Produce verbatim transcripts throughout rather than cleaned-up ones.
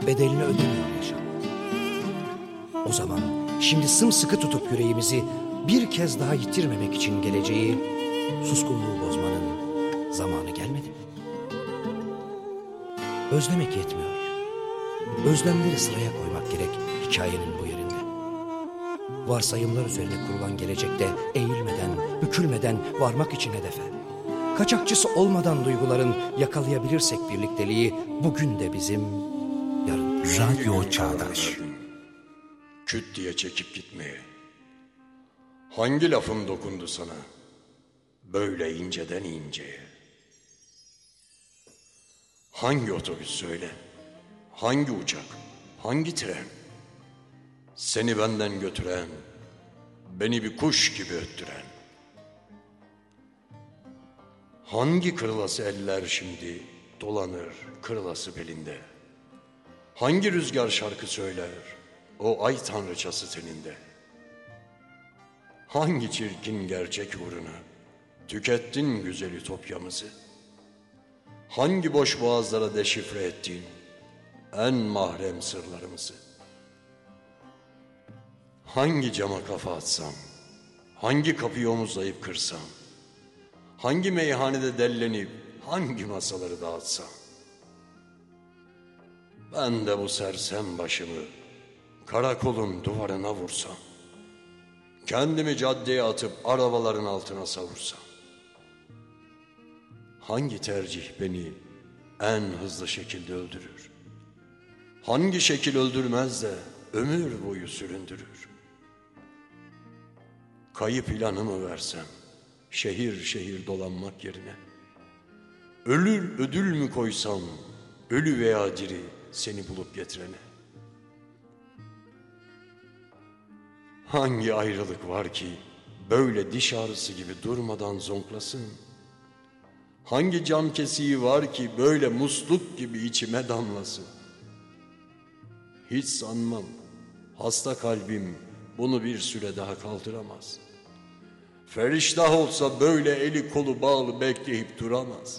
bedelini ödemiyor yaşam. O zaman şimdi sımsıkı tutup yüreğimizi bir kez daha yitirmemek için geleceği, suskunluğu bozmanın zamanı gelmedi mi? Özlemek yetmiyor. Özlemleri sıraya koymak gerek hikayenin bu yerinde. Varsayımlar üzerine kurulan gelecekte eğilmeden, bükülmeden varmak için hedefe. Kaçakçısı olmadan duyguların yakalayabilirsek birlikteliği bugün de bizim, yarın. Radyo Çağdaş. Küt diye çekip gitmeye. Hangi lafım dokundu sana? Böyle inceden inceye. Hangi otobüs söyle? Hangi uçak? Hangi tren? Seni benden götüren, beni bir kuş gibi öttüren. Hangi kırılası eller şimdi dolanır kırılası belinde? Hangi rüzgar şarkı söyler o ay tanrıçası teninde? Hangi çirkin gerçek uğruna tükettin güzel ütopyamızı? Hangi boş boğazlara deşifre ettin en mahrem sırlarımızı? Hangi cama kafa atsam, hangi kapıyı omuzlayıp kırsam, hangi meyhanede dellenip hangi masaları dağıtsam, ben de bu sersem başımı karakolun duvarına vursam, kendimi caddeye atıp arabaların altına savursam, hangi tercih beni en hızlı şekilde öldürür? Hangi şekil öldürmez de ömür boyu süründürür? Kayıp ilanımı versem şehir şehir dolanmak yerine, ölür ödül mü koysam ölü veya diri seni bulup getirene? Hangi ayrılık var ki böyle diş ağrısı gibi durmadan zonklasın? Hangi cam kesiği var ki böyle musluk gibi içime damlasın? Hiç sanmam hasta kalbim bunu bir süre daha kaldıramaz. Feriştah olsa böyle eli kolu bağlı bekleyip duramaz.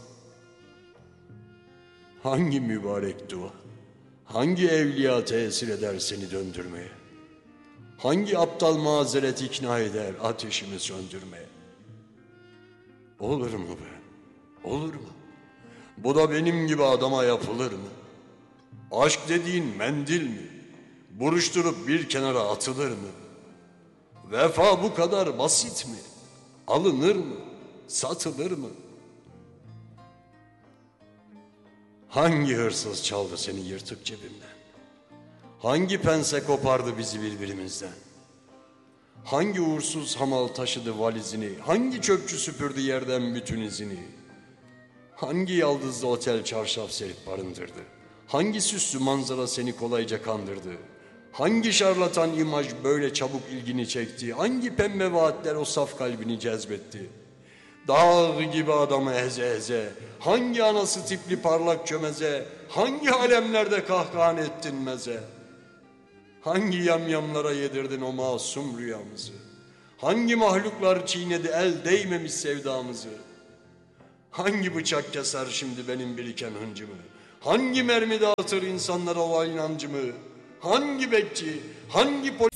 Hangi mübarek dua, hangi evliya tesir eder seni döndürmeye? Hangi aptal mazeret ikna eder ateşimi söndürmeye? Olur mu be? Olur mu? Bu da benim gibi adama yapılır mı? Aşk dediğin mendil mi? Buruşturup bir kenara atılır mı? Vefa bu kadar basit mi? Alınır mı? Satılır mı? Hangi hırsız çaldı seni yırtık cebimden? Hangi pense kopardı bizi birbirimizden? Hangi uğursuz hamal taşıdı valizini? Hangi çöpçü süpürdü yerden bütün izini? Hangi yaldızlı otel çarşaf serip barındırdı? Hangi süslü manzara seni kolayca kandırdı? Hangi şarlatan imaj böyle çabuk ilgini çekti? Hangi pembe vaatler o saf kalbini cezbetti? Dağ gibi adamı eze eze, hangi anası tipli parlak çömeze, hangi alemlerde kahkahan ettin meze? Hangi yamyamlara yedirdin o masum rüyamızı? Hangi mahluklar çiğnedi el değmemiş sevdamızı? Hangi bıçak keser şimdi benim biriken hıncımı? Hangi mermi dağıtır insanlara o inancımı? Hangi bekçi, hangi polis...